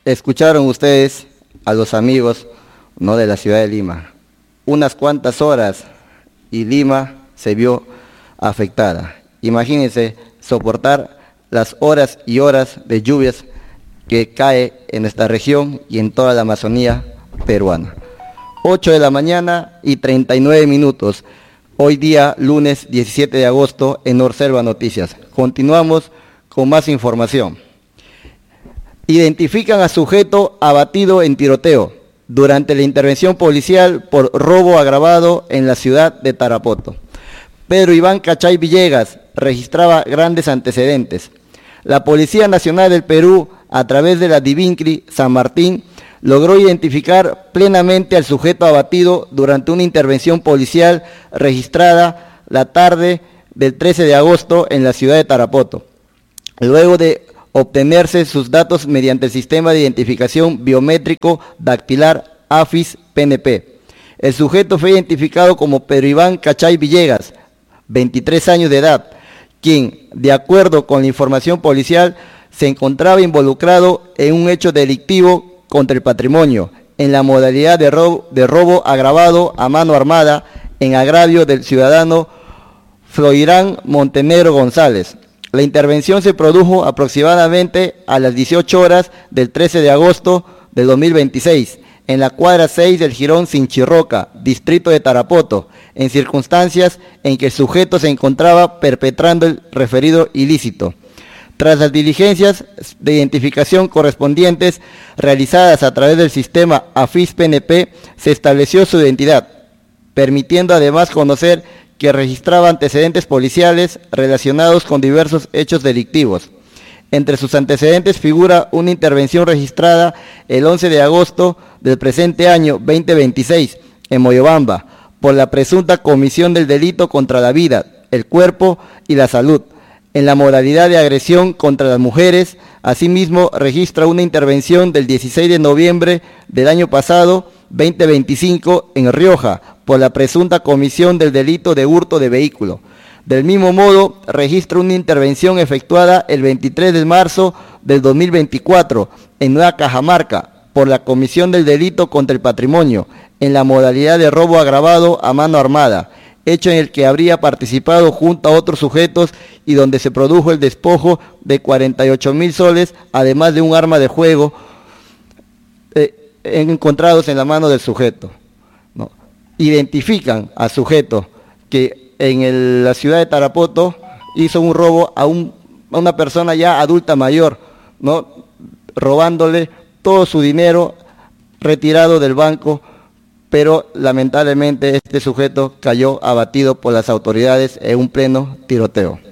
Escucharon ustedes a los amigos, ¿no?, de la ciudad de Lima. Unas cuantas horas y Lima se vio afectada. Imagínense soportar las horas y horas de lluvias que cae en nuestra región y en toda la Amazonía peruana. 8 de la mañana y 39 minutos. Hoy día, lunes 17 de agosto, en Norselva Noticias. Continuamos con más información. Identifican a sujeto abatido en tiroteo durante la intervención policial por robo agravado en la ciudad de Tarapoto. Pedro Iván Cachay Villegas registraba grandes antecedentes. La Policía Nacional del Perú, a través de la Divincri San Martín, logró identificar plenamente al sujeto abatido durante una intervención policial registrada la tarde del 13 de agosto en la ciudad de Tarapoto. Luego de obtenerse sus datos mediante el sistema de identificación biométrico dactilar AFIS-PNP. El sujeto fue identificado como Pedro Iván Cachay Villegas, 23 años de edad, quien, de acuerdo con la información policial, se encontraba involucrado en un hecho delictivo contra el patrimonio, en la modalidad de robo agravado a mano armada en agravio del ciudadano Floirán Montenegro González. La intervención se produjo aproximadamente a las 18 horas del 13 de agosto del 2026, en la cuadra 6 del Jirón Sinchirroca, distrito de Tarapoto, en circunstancias en que el sujeto se encontraba perpetrando el referido ilícito. Tras las diligencias de identificación correspondientes realizadas a través del sistema AFIS-PNP, se estableció su identidad, permitiendo además conocer que registraba antecedentes policiales relacionados con diversos hechos delictivos. Entre sus antecedentes figura una intervención registrada el 11 de agosto del presente año 2026 en Moyobamba por la presunta comisión del delito contra la vida, el cuerpo y la salud, en la modalidad de agresión contra las mujeres. Asimismo, registra una intervención del 16 de noviembre del año pasado, 2025, en Rioja, por la presunta comisión del delito de hurto de vehículo. Del mismo modo, registra una intervención efectuada el 23 de marzo del 2024 en Nueva Cajamarca, por la comisión del delito contra el patrimonio, en la modalidad de robo agravado a mano armada, hecho en el que habría participado junto a otros sujetos y donde se produjo el despojo de 48.000 soles, además de un arma de juego encontrados en la mano del sujeto, ¿no? Identifican al sujeto que en la ciudad de Tarapoto hizo un robo a una persona ya adulta mayor, ¿no?, robándole todo su dinero retirado del banco, pero lamentablemente este sujeto cayó abatido por las autoridades en un pleno tiroteo.